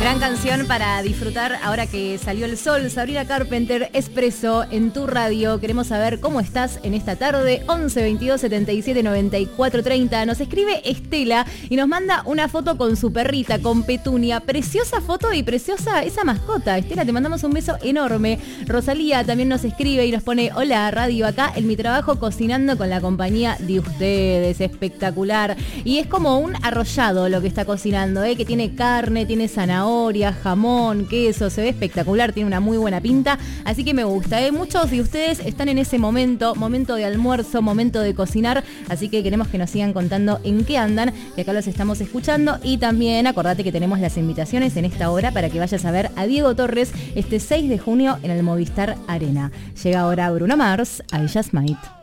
Gran canción para disfrutar ahora que salió el sol. Sabrina Carpenter, Espresso en tu radio. Queremos saber cómo estás en esta tarde. 11 22 77 94 30. Nos escribe Estela y nos manda una foto con su perrita, con Petunia. Preciosa foto y preciosa esa mascota. Estela, te mandamos un beso enorme. Rosalía también nos escribe y nos pone: hola, radio, acá en mi trabajo cocinando con la compañía de ustedes. Espectacular. Y es como un arrollado lo que está cocinando, que tiene carne, tiene zanahoria, jamón, queso, se ve espectacular, tiene una muy buena pinta, así que me gusta, muchos de ustedes están en ese momento de almuerzo, momento de cocinar, así que queremos que nos sigan contando en qué andan, que acá los estamos escuchando, y también acordate que tenemos las invitaciones en esta hora para que vayas a ver a Diego Torres este 6 de junio en el Movistar Arena. Llega ahora Bruno Mars, I Just Might.